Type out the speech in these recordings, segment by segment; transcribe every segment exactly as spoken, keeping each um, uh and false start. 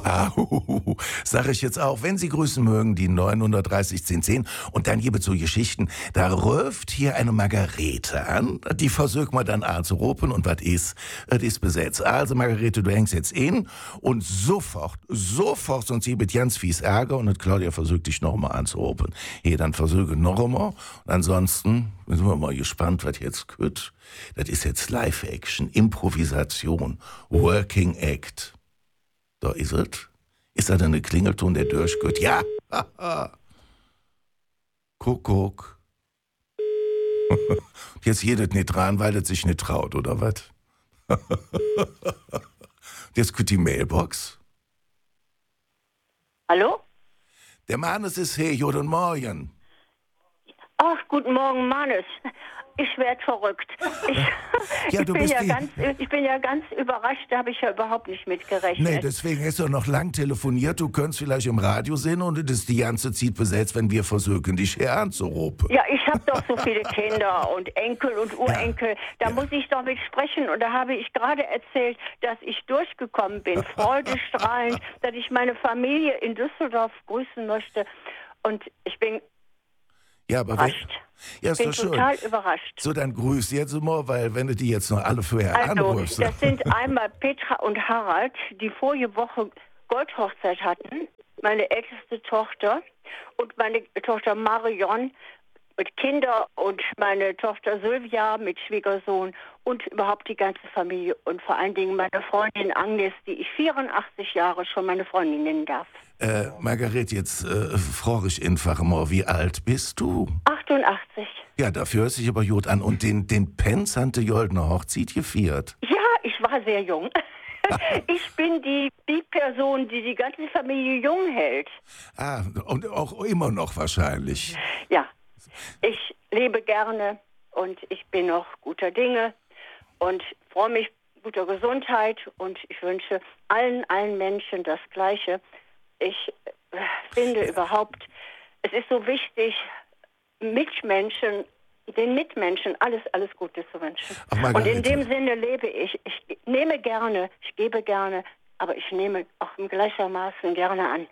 Ah, huhuhu. Sag ich jetzt auch, wenn Sie grüßen mögen, die neunhundertdreißig zehn zehn. Und dann gebe zu Geschichten, da ruft hier eine Margarete an, die versucht man dann anzurufen und was ist, es ist besetzt. Also Margarete, du hängst jetzt in und sofort, sofort, sonst sie mit ganz fies Ärger und Claudia versucht dich noch mal anzurufen. Hier, dann versuche noch mal und ansonsten sind wir mal gespannt, was jetzt kommt. Das ist jetzt Live-Action, Improvisation, Working Act. Da ist es. Ist da denn ein Klingelton, der durchgeht? Ja. Kuckuck. Jetzt jedet nicht dran, weil es sich nicht traut, oder was? Jetzt kommt die Mailbox. Hallo? Der Mannes ist hier, guten Morgen. Ach, guten Morgen, Mannes. Ich werde verrückt. Ich, ja, ich, du bin bist ja die... ganz, ich bin ja ganz überrascht, da habe ich ja überhaupt nicht mit gerechnet. Nee, deswegen hast du noch lang telefoniert. Du könntest vielleicht im Radio sehen und das ist die ganze Zeit besetzt, wenn wir versuchen, dich hier anzurufen. Ja, ich habe doch so viele Kinder und Enkel und Urenkel. Ja, da ja. muss ich doch mit sprechen. Und da habe ich gerade erzählt, dass ich durchgekommen bin, freudestrahlend, dass ich meine Familie in Düsseldorf grüßen möchte. Und ich bin ja, aber überrascht. Ja, ist ich bin doch schön. total überrascht. So, dann grüß jetzt mal, weil wenn du die jetzt noch alle vorher also, anrufst. Das sind einmal Petra und Harald, die vorige Woche Goldhochzeit hatten. Meine älteste Tochter und meine Tochter Marion mit Kindern und meine Tochter Sylvia mit Schwiegersohn und überhaupt die ganze Familie und vor allen Dingen meine Freundin Agnes, die ich vierundachtzig Jahre schon meine Freundin nennen darf. Äh, Margaret, jetzt äh, frage ich einfach mal, wie alt bist du? achtundachtzig. Ja, dafür hört sich aber gut an. Und den, den Pence hat die Goldene Hochzeit gefeiert? Ja, ich war sehr jung. Ich bin die, die Person, die die ganze Familie jung hält. Ah, und auch immer noch wahrscheinlich. Ja, ich lebe gerne und ich bin noch guter Dinge und freue mich guter Gesundheit und ich wünsche allen, allen Menschen das Gleiche. Ich finde überhaupt, es ist so wichtig, Mitmenschen, den Mitmenschen alles, alles Gute zu wünschen. Ach, und in dem Sinne lebe ich. Ich nehme gerne, ich gebe gerne, aber ich nehme auch gleichermaßen gerne an.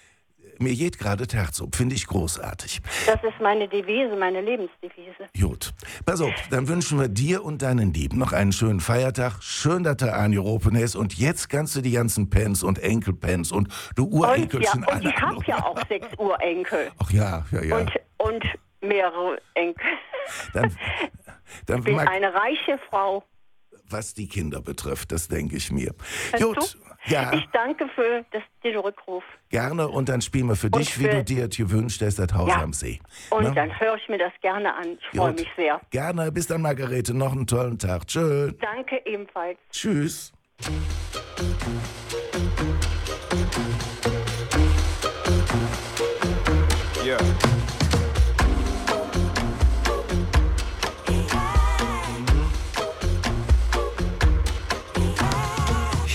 Mir geht gerade das Herz auf, finde ich großartig. Das ist meine Devise, meine Lebensdevise. Gut. Pass auf, dann wünschen wir dir und deinen Lieben noch einen schönen Feiertag. Schön, dass du angerufen hast. Und jetzt kannst du die ganzen Pens und Enkelpens und du Urenkelchen und, ja, und ich habe ja auch sechs Urenkel. Ach ja, ja, ja. Und, und mehrere Enkel. Dann, dann ich bin mag, eine reiche Frau. Was die Kinder betrifft, das denke ich mir. Hörst Gut. Du? Ja. Ich danke für das, den Rückruf. Gerne, und dann spielen wir für und dich, für, wie du dir gewünscht hast, das Haus ja. am See. Und Na? dann höre ich mir das gerne an. Ich freue mich sehr. Gerne, bis dann, Margarete. Noch einen tollen Tag. Tschö. Danke ebenfalls. Tschüss.